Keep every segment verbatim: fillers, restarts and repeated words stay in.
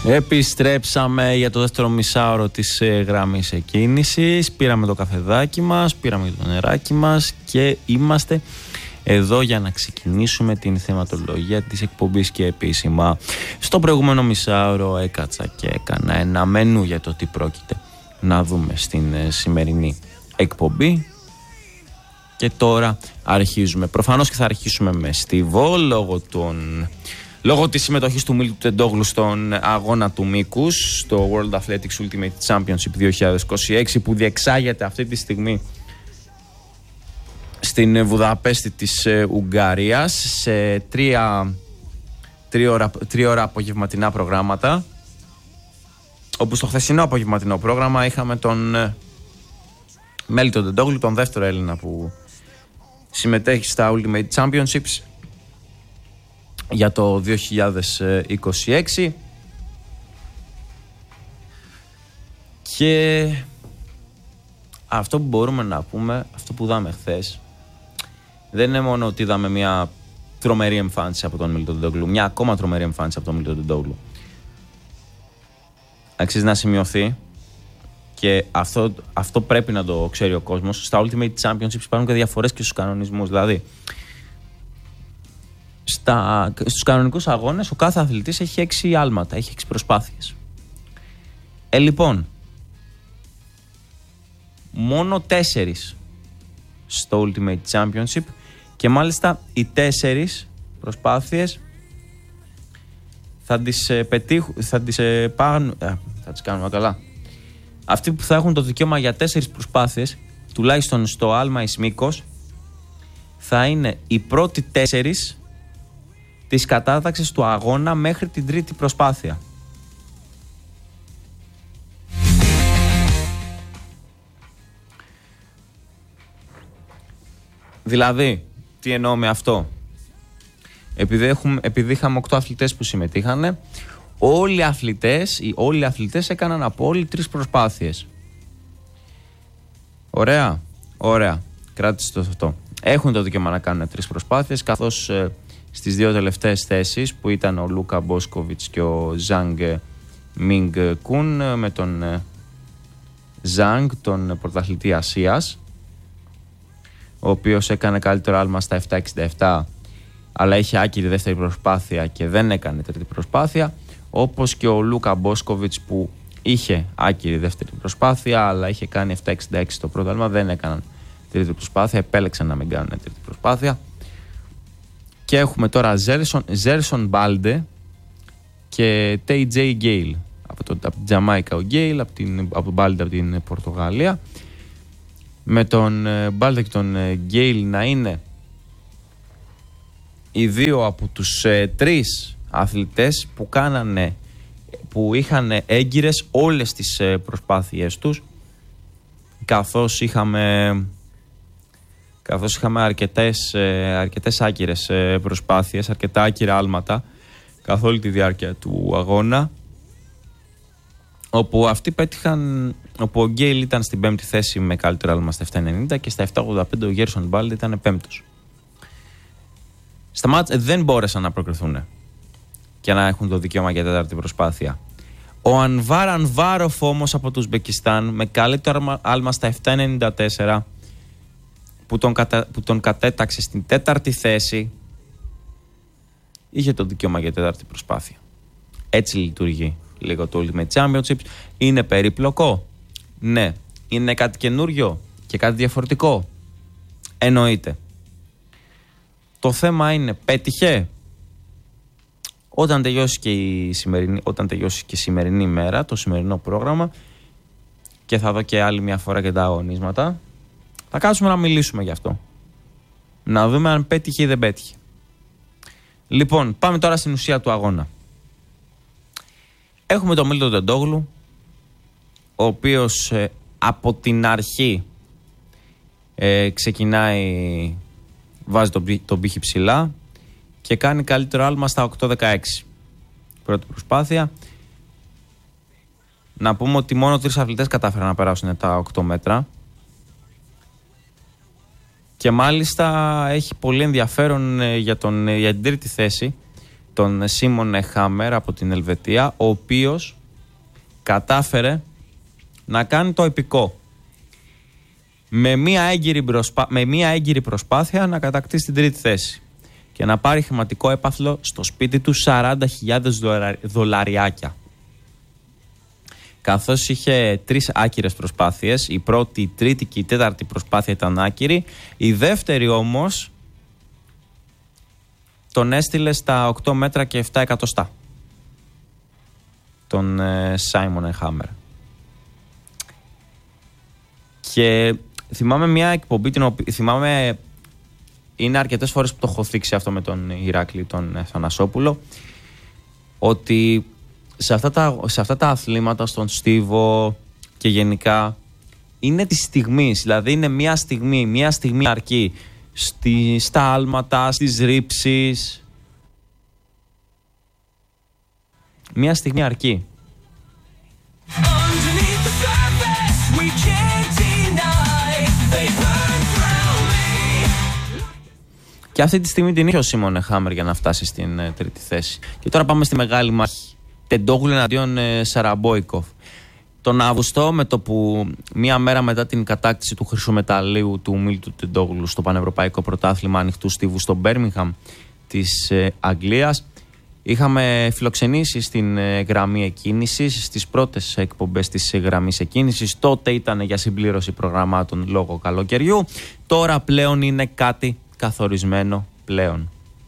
Επιστρέψαμε για το δεύτερο μισάωρο της ε, γραμμής εκκίνησης. Πήραμε το καφεδάκι μας, πήραμε το νεράκι μας και είμαστε εδώ για να ξεκινήσουμε την θεματολογία της εκπομπής και επίσημα. Στο προηγούμενο μισάωρο έκατσα και έκανα ένα μενού για το τι πρόκειται να δούμε στην ε, σημερινή εκπομπή. Και τώρα αρχίζουμε. Προφανώς και θα αρχίσουμε με στίβο λόγω των... Λόγω της συμμετοχής του Μίλτου Τεντόγλου στον αγώνα του μήκους, στο World Athletics Ultimate Championship δύο χιλιάδες είκοσι έξι, που διεξάγεται αυτή τη στιγμή στην Βουδαπέστη της Ουγγαρίας σε τρία, τρία, ώρα, τρία ώρα απογευματινά προγράμματα, όπου στο χθεσινό απογευματινό πρόγραμμα είχαμε τον Μίλτο Τεντόγλου, τον δεύτερο Έλληνα που συμμετέχει στα Ultimate Championships για το δύο χιλιάδες είκοσι έξι, και αυτό που μπορούμε να πούμε, αυτό που είδαμε χθες, δεν είναι μόνο ότι είδαμε μια τρομερή εμφάνιση από τον Μίλτο Τεντόγλου, μια ακόμα τρομερή εμφάνιση από τον Μίλτο Τεντόγλου. Αξίζει να σημειωθεί και αυτό, αυτό πρέπει να το ξέρει ο κόσμος. Στα Ultimate Championships υπάρχουν και διαφορές και στους κανονισμούς. Δηλαδή, Στα, στους κανονικούς αγώνες ο κάθε αθλητής έχει έξι άλματα, έχει έξι προσπάθειες. Ε, λοιπόν, μόνο τέσσερις στο Ultimate Championship, και μάλιστα οι τέσσερις προσπάθειες θα τις ε, πετύχουν, θα τις ε, πάγουν, ε, θα τις κάνουμε καλά. Αυτοί που θα έχουν το δικαίωμα για τέσσερις προσπάθειες, τουλάχιστον στο άλμα εις μήκος, θα είναι οι πρώτοι τέσσερις της κατάταξης του αγώνα μέχρι την τρίτη προσπάθεια. Δηλαδή, τι εννοώ με αυτό? Επειδή, έχουμε, επειδή είχαμε οκτώ αθλητές που συμμετείχανε, όλοι οι αθλητές, οι, όλοι οι αθλητές έκαναν από όλοι τρεις προσπάθειες. Ωραία, ωραία. Κράτησε το αυτό. Έχουν το δικαίωμα να κάνουν τρεις προσπάθειες, καθώς ε, στις δύο τελευταίες θέσεις που ήταν ο Λούκα Μπόσκοβιτς και ο Ζανγκ Μινγκ Κουν, με τον Ζανγκ, τον πρωταθλητή Ασίας, ο οποίος έκανε καλύτερο άλμα στα επτά εξήντα επτά, αλλά είχε άκυρη δεύτερη προσπάθεια και δεν έκανε τρίτη προσπάθεια, όπως και ο Λούκα Μπόσκοβιτς που είχε άκυρη δεύτερη προσπάθεια αλλά είχε κάνει επτά εξήντα έξι το πρώτο άλμα, δεν έκαναν τρίτη προσπάθεια, επέλεξαν να μην κάνουν τρίτη προσπάθεια. Και έχουμε τώρα Ζέρσον Μπάλντε και Τέι Τζέι Γκέιλ. Από, το, από την Τζαμάικα ο Γκέιλ, από, την, από τον Μπάλντε από την Πορτογαλία. Με τον Μπάλντε και τον Γκέιλ να είναι οι δύο από τους ε, τρεις αθλητές που κάνανε, που είχαν έγκυρες όλες τις ε, προσπάθειές τους, καθώς είχαμε... καθώς είχαμε αρκετές, αρκετές άκυρες προσπάθειες, αρκετά άκυρα άλματα καθ' όλη τη διάρκεια του αγώνα, όπου αυτοί πέτυχαν, όπου ο Γκέιλ ήταν στην πέμπτη θέση με καλύτερο άλμα στα επτά ενενήντα και στα επτά ογδόντα πέντε ο Γέρσον Μπάλντε ήταν πέμπτος. Στα μάτς δεν μπόρεσαν να προκριθούν και να έχουν το δικαίωμα για τέταρτη προσπάθεια. Ο Ανβάρ Ανβάροφ όμως από το Ουσμπεκιστάν με καλύτερο άλμα στα επτά ενενήντα τέσσερα, Που τον, κατα... που τον κατέταξε στην τέταρτη θέση, είχε το δικαίωμα για τέταρτη προσπάθεια. Έτσι λειτουργεί λίγο το Ultimate Championships. Είναι περίπλοκο? Ναι. Είναι κάτι καινούριο και κάτι διαφορετικό? Εννοείται. Το θέμα είναι, πέτυχε? Όταν τελειώσει και η σημερινή, όταν τελειώσει και η σημερινή μέρα, το σημερινό πρόγραμμα, και θα δω και άλλη μια φορά και τα αγωνίσματα, θα κάτσουμε να μιλήσουμε γι' αυτό. Να δούμε αν πέτυχε ή δεν πέτυχε. Λοιπόν, πάμε τώρα στην ουσία του αγώνα. Έχουμε τον Μίλτο Τεντόγλου, ο οποίος ε, από την αρχή ε, ξεκινάει, βάζει τον, τον πύχη ψηλά και κάνει καλύτερο άλμα στα οκτώ δεκαέξι. Πρώτη προσπάθεια. Να πούμε ότι μόνο τρεις αθλητές κατάφεραν να περάσουν τα οκτώ μέτρα. Και μάλιστα έχει πολύ ενδιαφέρον για, τον, για την τρίτη θέση τον Σίμον Χάμερ από την Ελβετία, ο οποίος κατάφερε να κάνει το επικό. Με μία έγκυρη, προσπά... με μία έγκυρη προσπάθεια να κατακτήσει την τρίτη θέση και να πάρει χρηματικό έπαθλο στο σπίτι του σαράντα χιλιάδες δολαριάκια. Καθώς είχε τρεις άκυρες προσπάθειες, η πρώτη, η τρίτη και η τέταρτη προσπάθεια ήταν άκυρη, η δεύτερη όμως τον έστειλε στα οκτώ μέτρα και επτά εκατοστά, τον Σάιμον Χάμερ. Και θυμάμαι μια εκπομπή, την οποία, θυμάμαι, είναι αρκετές φορές που το έχω θίξει αυτό με τον Ηράκλη, τον Θανασόπουλο, ότι σε αυτά τα, σε αυτά τα αθλήματα, στον στίβο και γενικά, είναι τη στιγμής. Δηλαδή είναι μια στιγμή, μια στιγμή αρκεί στη, στα άλματα, στις ρήψεις. Μια στιγμή αρκεί. Και αυτή τη στιγμή την είχε ο Σίμον Χάμερ για να φτάσει στην ε, τρίτη θέση. Και τώρα πάμε στη μεγάλη μάχη. Τεντόγλου εναντίον ε, Σαραμπόικοφ. Τον Αύγουστο, με το που μία μέρα μετά την κατάκτηση του χρυσού μεταλλίου του Μίλτου Τεντόγλου στο Πανευρωπαϊκό Πρωτάθλημα Ανοιχτού Στίβου στο Μπέρμιγχαμ της ε, Αγγλίας, είχαμε φιλοξενήσει στην ε, γραμμή εκκίνησης, στις πρώτες εκπομπές της ε, γραμμής εκκίνησης. Τότε ήταν για συμπλήρωση προγραμμάτων λόγω καλοκαιριού. Τώρα πλέον είναι κάτι καθορισμένο πλέον.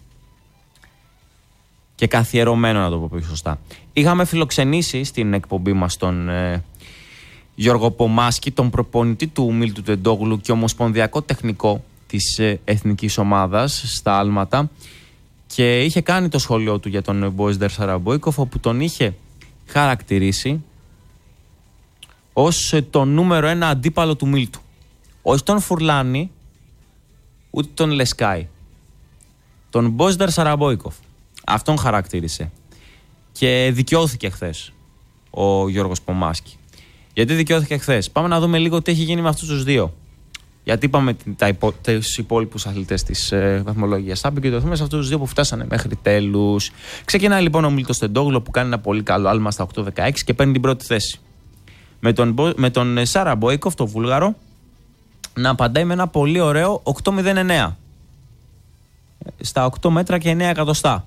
Και καθιερωμένο, να το πω πιο σωστά. Είχαμε φιλοξενήσει στην εκπομπή μας τον ε, Γιώργο Πομάσκη, τον προπονητή του Μίλτου Τεντόγλου και ομοσπονδιακό τεχνικό της ε, εθνικής ομάδας στα άλματα, και είχε κάνει το σχολείο του για τον Μπόισντερ Σαραμπόικοφ, όπου τον είχε χαρακτηρίσει ως ε, το νούμερο ένα αντίπαλο του Μίλτου. Όχι τον Φουρλάνη, ούτε τον Λεσκάι. Τον Μπόισντερ Σαραμπόικοφ. Αυτόν χαρακτήρισε. Και δικαιώθηκε χθες ο Γιώργος Πομάσκη. Γιατί δικαιώθηκε χθες? Πάμε να δούμε λίγο τι έχει γίνει με αυτούς τους δύο. Γιατί είπαμε υπο... τους υπόλοιπους αθλητές της ε, βαθμολογίας. Θα επικεντρωθούμε σε αυτούς τους δύο που φτάσανε μέχρι τέλους. Ξεκινάει λοιπόν ο Μίλτος Τεντόγλου, που κάνει ένα πολύ καλό άλμα στα οκτώ δεκαέξι και παίρνει την πρώτη θέση. Με τον, με τον Σαραμπόικοφ, το Βούλγαρο, να απαντάει με ένα πολύ ωραίο οκτώ μηδέν εννέα. Στα οκτώ μέτρα και εννέα εκατοστά.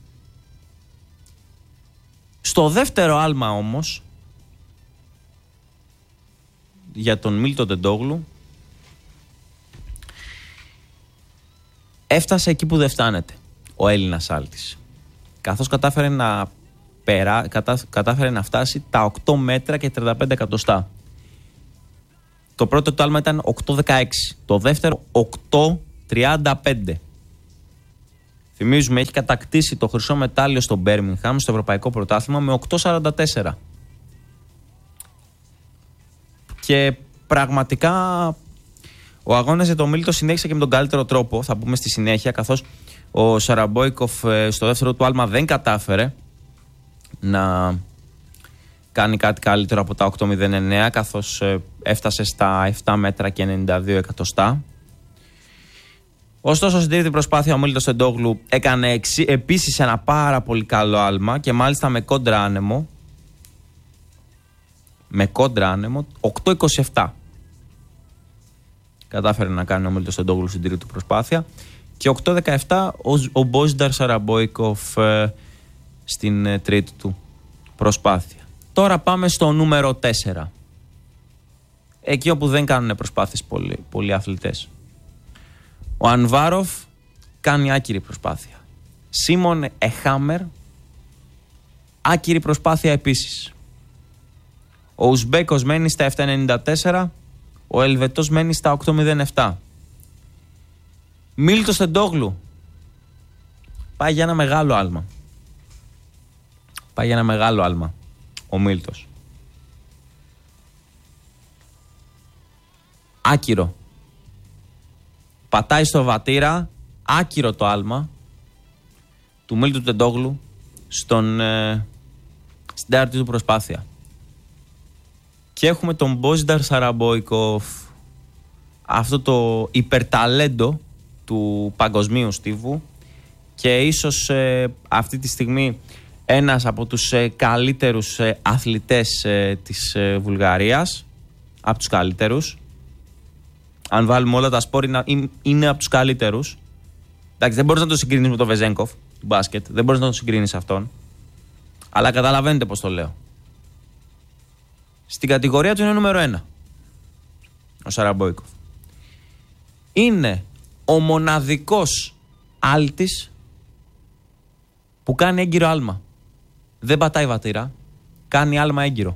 Στο δεύτερο άλμα όμως, για τον Μίλτο Τεντόγλου, έφτασε εκεί που δεν φτάνεται ο Έλληνας άλτης. Καθώς κατάφερε να, περά, κατά, κατάφερε να φτάσει τα οκτώ μέτρα και τριάντα πέντε εκατοστά. Το πρώτο του άλμα ήταν οκτώ δεκαέξι. Το δεύτερο οκτώ τριάντα πέντε. Θυμίζουμε, έχει κατακτήσει το χρυσό μετάλλιο στο Μπέρμιγχαμ, στο Ευρωπαϊκό Πρωτάθλημα, με οκτώ σαράντα τέσσερα. Και πραγματικά ο αγώνας για τον Μίλτο συνέχισε και με τον καλύτερο τρόπο, θα πούμε στη συνέχεια, καθώς ο Σαραμπόικοφ στο δεύτερο του άλμα δεν κατάφερε να κάνει κάτι καλύτερο από τα οκτώ μηδέν εννέα, καθώς έφτασε στα επτά μέτρα και ενενήντα δύο εκατοστά. Ωστόσο, στην τρίτη προσπάθεια ο Μίλτος Τεντόγλου έκανε εξι... επίσης ένα πάρα πολύ καλό άλμα, και μάλιστα με κόντρα άνεμο. Με κόντρα άνεμο, οκτώ είκοσι επτά. Κατάφερε να κάνει ο Μίλτος Τεντόγλου στην τρίτη προσπάθεια. Και οκτώ δεκαεπτά ο, ο Μπόισντερ Σαραμπόικοφ ε, στην ε, τρίτη του προσπάθεια. Τώρα πάμε στο νούμερο τέσσερα. Εκεί όπου δεν κάνουν προσπάθειες πολλοί, πολλοί αθλητές. Ο Ανβάροφ κάνει άκυρη προσπάθεια. Σίμον Χάμερ, άκυρη προσπάθεια επίσης. Ο Ουσμπέκος μένει στα επτά ενενήντα τέσσερα, ο Ελβετός μένει στα οκτώ μηδέν επτά. Μίλτος Τεντόγλου πάει για ένα μεγάλο άλμα. Πάει για ένα μεγάλο άλμα ο Μίλτος. Άκυρο. Πατάει στο βατήρα, άκυρο το άλμα του Μίλτου Τεντόγλου στον, ε, στην τέταρτη του προσπάθεια. Και έχουμε τον Μπόισντερ Σαραμπόικοφ, αυτό το υπερταλέντο του παγκοσμίου στίβου, και ίσως ε, αυτή τη στιγμή ένας από τους ε, καλύτερους ε, αθλητές ε, της ε, Βουλγαρίας, από τους καλύτερους. Αν βάλουμε όλα τα σπορ, είναι, είναι από τους καλύτερους. Εντάξει, δεν μπορείς να το συγκρίνεις με τον Βεζένκοφ του μπάσκετ, δεν μπορείς να το συγκρίνεις αυτόν. Αλλά καταλαβαίνετε πώς το λέω. Στην κατηγορία του είναι νούμερο ένα ο Σαραμπόικοφ. Είναι ο μοναδικός άλτης που κάνει έγκυρο άλμα. Δεν πατάει βατήρα, κάνει άλμα έγκυρο.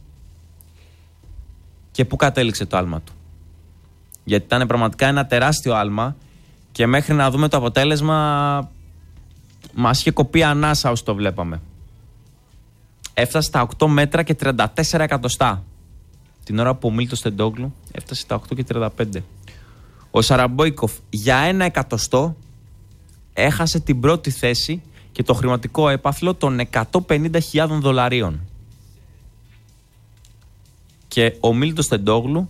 Και πού κατέληξε το άλμα του? Γιατί ήταν πραγματικά ένα τεράστιο άλμα και μέχρι να δούμε το αποτέλεσμα μας είχε κοπεί ανάσα όσο το βλέπαμε. Έφτασε στα οκτώ μέτρα και τριάντα τέσσερα εκατοστά. Την ώρα που ο Μίλτος Τεντόγλου έφτασε στα οκτώ και τριάντα πέντε. Ο Σαραμπόικοφ για ένα εκατοστό έχασε την πρώτη θέση και το χρηματικό έπαθλο των εκατόν πενήντα χιλιάδων δολαρίων. Και ο Μίλτος Τεντόγλου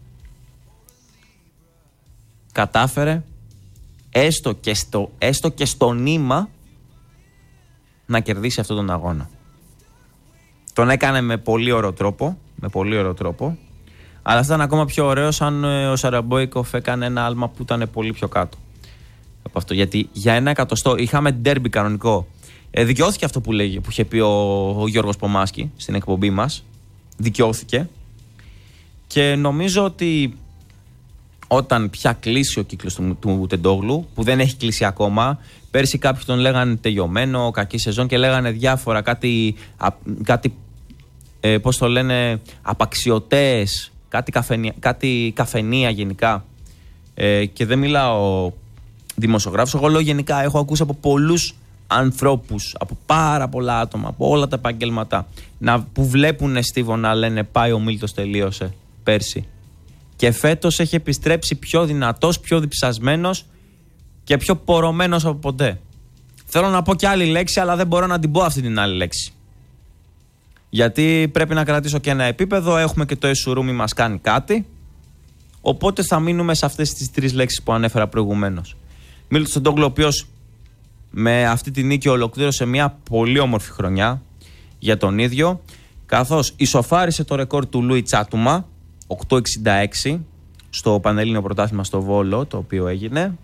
κατάφερε έστω και στο, έστω και στο νήμα να κερδίσει αυτόν τον αγώνα. Τον έκανε με πολύ ωραίο τρόπο, με πολύ ωραίο τρόπο, αλλά θα ήταν ακόμα πιο ωραίο αν ο Σαραμπόικοφ έκανε ένα άλμα που ήταν πολύ πιο κάτω από αυτό. Γιατί για ένα εκατοστό είχαμε ντέρμπι κανονικό. Ε, δικαιώθηκε αυτό που, λέγει, που είχε πει ο, ο Γιώργος Πομάσκι στην εκπομπή μας. Δικαιώθηκε. Και νομίζω ότι όταν πια κλείσει ο κύκλος του, του Τεντόγλου, που δεν έχει κλείσει ακόμα, πέρσι κάποιοι τον λέγανε τελειωμένο, κακή σεζόν και λέγανε διάφορα, κάτι, α, κάτι ε, πώς το λένε, απαξιωτές, κάτι καφενεία, κάτι καφενεία γενικά. Ε, και δεν μιλάω δημοσιογράφους, εγώ λέω γενικά, έχω ακούσει από πολλούς ανθρώπους, από πάρα πολλά άτομα, από όλα τα επαγγέλματα, να, που βλέπουν Στίβο να λένε πάει ο Μίλτος, τελείωσε πέρσι. Και φέτος έχει επιστρέψει πιο δυνατός, πιο διψασμένος και πιο πορωμένος από ποτέ. Θέλω να πω και άλλη λέξη, αλλά δεν μπορώ να την πω αυτή την άλλη λέξη. Γιατί πρέπει να κρατήσω και ένα επίπεδο, έχουμε και το Εσουρούμι μας κάνει κάτι. Οπότε θα μείνουμε σε αυτές τις τρεις λέξεις που ανέφερα προηγουμένως. Μίλτος Τεντόγλου, ο οποίος με αυτή τη νίκη ολοκλήρωσε μια πολύ όμορφη χρονιά για τον ίδιο, καθώς ισοφάρισε το ρεκόρ του Λούι Τσάτουμα, οκτώ εξήντα έξι, στο Πανελλήνιο Πρωτάθλημα στο Βόλο, το οποίο έγινε.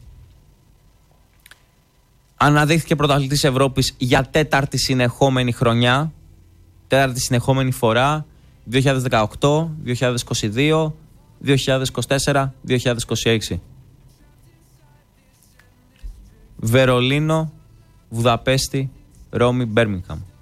Αναδείχθηκε πρωταθλητής Ευρώπης για τέταρτη συνεχόμενη χρονιά, τέταρτη συνεχόμενη φορά, δύο χιλιάδες δεκαοκτώ, δύο χιλιάδες είκοσι δύο, δύο χιλιάδες είκοσι τέσσερα, δύο χιλιάδες είκοσι έξι. Βερολίνο, Βουδαπέστη, Ρώμη, Μπέρμιγχαμ.